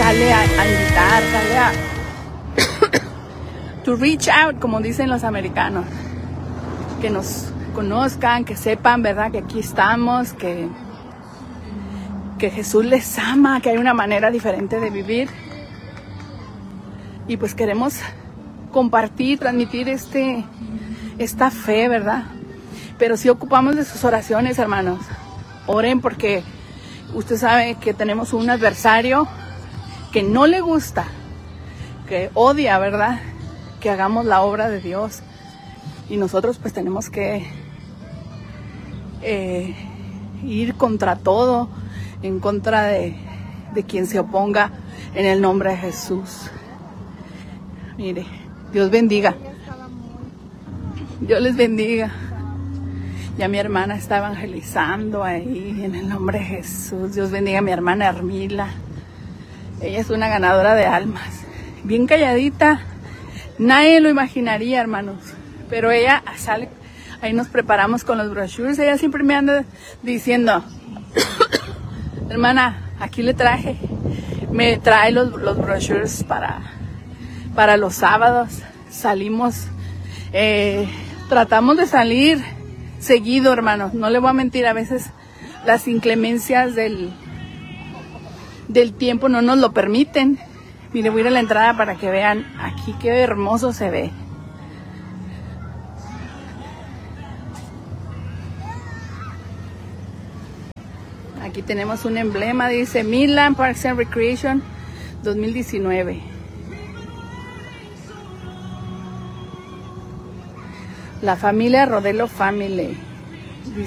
sale a invitar, sale a to reach out, como dicen los americanos, que nos conozcan, que sepan, ¿verdad?, que aquí estamos, que Jesús les ama, que hay una manera diferente de vivir. Y pues queremos compartir, transmitir esta fe, ¿verdad? Pero sí ocupamos de sus oraciones, hermanos. Oren, porque usted sabe que tenemos un adversario que no le gusta, que odia, ¿verdad?, que hagamos la obra de Dios. Y nosotros pues tenemos que ir contra todo, en contra de quien se oponga, en el nombre de Jesús. Mire, Dios bendiga. Dios les bendiga. Ya mi hermana está evangelizando ahí, en el nombre de Jesús. Dios bendiga a mi hermana Hermila. Ella es una ganadora de almas. Bien calladita. Nadie lo imaginaría, hermanos. Pero ella sale, ahí nos preparamos con los brochures. Ella siempre me anda diciendo, hermana, aquí le traje. Me trae los brochures para los sábados. Salimos, tratamos de salir seguido, hermanos. No le voy a mentir, a veces las inclemencias del tiempo no nos lo permiten. Mire, voy a ir a la entrada para que vean aquí qué hermoso se ve. Aquí tenemos un emblema, dice Midland Parks and Recreation 2019. La familia Rodelo Family.